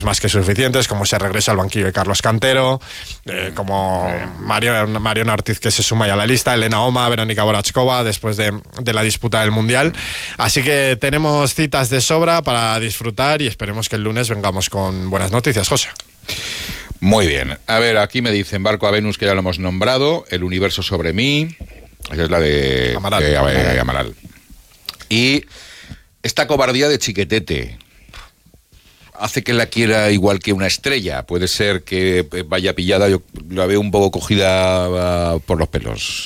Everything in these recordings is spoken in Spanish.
más que suficientes, como ese regreso al banquillo de Carlos Cantero, como Mariona Ortiz, que se suma ya a la lista, Elena Oma, Verónica Borachkova, después de la disputa del Mundial. Así que tenemos citas de sobra para disfrutar y esperemos que el lunes vengamos con buenas noticias, José. Muy bien. A ver, aquí me dicen Barco a Venus, que ya lo hemos nombrado, El universo sobre mí, esa es la de Amaral. Y esta cobardía de Chiquetete hace que la quiera igual que una estrella. Puede ser que vaya pillada, yo la veo un poco cogida por los pelos.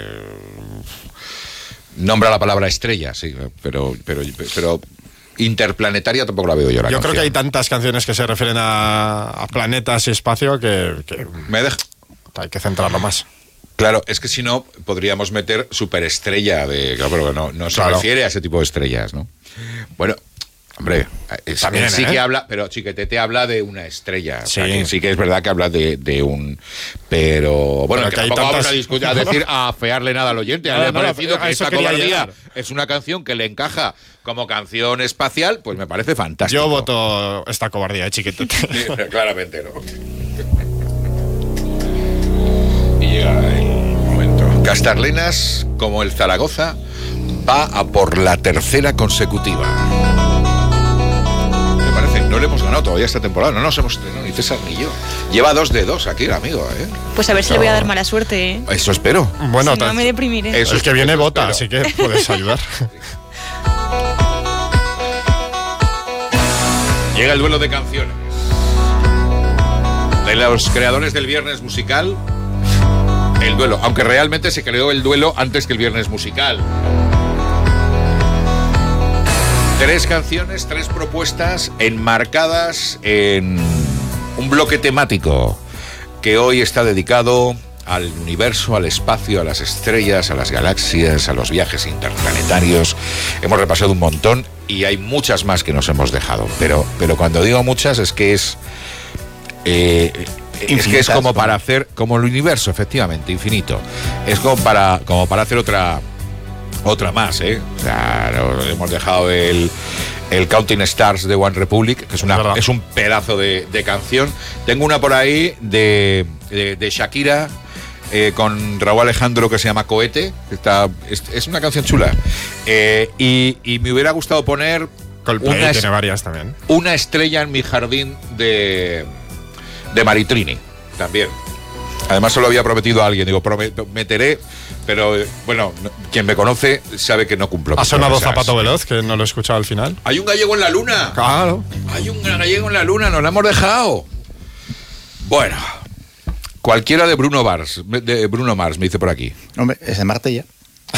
Nombra la palabra estrella, sí, pero interplanetaria tampoco la veo yo. Yo creo que hay tantas canciones que se refieren a planetas y espacio que hay que centrarlo más. Claro, es que si no podríamos meter superestrella pero no se refiere a ese tipo de estrellas, ¿no? Bueno, hombre, también sí que habla, pero Chiquetete habla de una estrella. Sí, o sea, que sí que es verdad que habla de un. Pero bueno, pero que tampoco vamos a discutir, a afearle nada al oyente. Le ha parecido que esta cobardía es una canción que le encaja como canción espacial, pues me parece fantástico. Yo voto esta cobardía de Chiquetete. Sí, claramente no. Y llega el momento. Castarlenas, como el Zaragoza, va a por la tercera consecutiva. No le hemos ganado todavía esta temporada, no nos hemos estrenado ni César ni yo. Lleva 2 de 2 aquí el amigo, ¿eh? Pues a ver si le voy a dar mala suerte, ¿eh? Eso espero. Bueno, si no me deprimiré. Eso es que viene Bota, así que puedes ayudar. Llega el duelo de canciones de los creadores del Viernes Musical. El duelo, aunque realmente se creó el duelo antes que el Viernes Musical. 3 canciones, 3 propuestas enmarcadas en un bloque temático que hoy está dedicado al universo, al espacio, a las estrellas, a las galaxias, a los viajes interplanetarios. Hemos repasado un montón y hay muchas más que nos hemos dejado. Pero cuando digo muchas es que es como para hacer, como el universo, efectivamente, infinito. Es como para hacer otra más, ¿eh? O sea, hemos dejado el Counting Stars de One Republic, que es un pedazo de canción. Tengo una por ahí de Shakira con Raúl Alejandro que se llama Cohete. Es una canción chula. Y me hubiera gustado poner Coldplay tiene varias también. Una estrella en mi jardín de Maritrini, también. Además se lo había prometido a alguien, digo, prometeré, pero bueno, quien me conoce sabe que no cumplo. ¿Ha sonado Zapato Veloz, que no lo he escuchado al final? ¡Hay un gallego en la luna! ¡Claro! ¡Hay un gallego en la luna! ¡Nos la hemos dejado! Bueno, cualquiera de Bruno Mars, me dice por aquí. Hombre, es de Marte ya.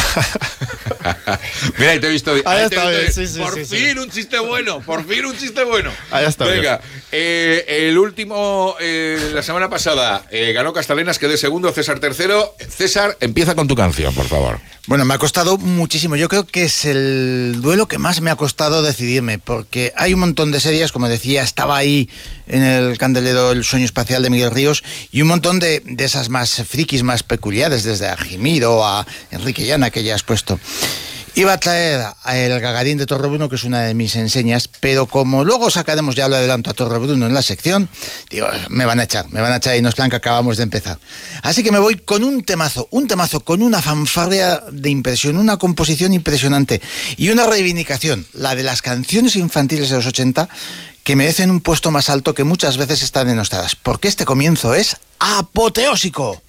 Mira, ahí te he visto. Ahí está bien. Por fin un chiste bueno. Ahí está. Venga, el último, la semana pasada ganó Castarlenas, quedé segundo, César tercero. César, empieza con tu canción, por favor. Bueno, me ha costado muchísimo. Yo creo que es el duelo que más me ha costado decidirme, porque hay un montón de series, como decía, estaba ahí en el candelero El sueño espacial de Miguel Ríos, y un montón de esas más frikis, más peculiares, desde a Jimiro a Enrique Llana, que ya has puesto. Iba a traer el Gagarín de Torrebruno, que es una de mis enseñas, pero como luego sacaremos, ya lo adelanto, a Torrebruno en la sección, digo, me van a echar y no es plan que acabamos de empezar. Así que me voy con un temazo con una fanfarria de impresión, una composición impresionante y una reivindicación, la de las canciones infantiles de los 80, que merecen un puesto más alto, que muchas veces están denostadas, porque este comienzo es apoteósico.